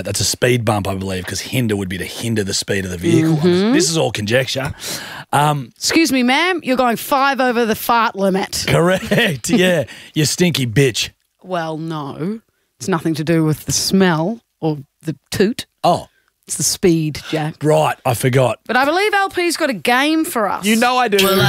right. That's a speed bump, I believe, because hinder would be to hinder the speed of the vehicle. This is all conjecture. Excuse me, ma'am, you're going 5 over the fart limit. Correct, yeah. You stinky bitch. Well, no. It's nothing to do with the smell or the toot. Oh, It's the speed, Jack. right, I forgot. But I believe LP's got a game for us. You know I do.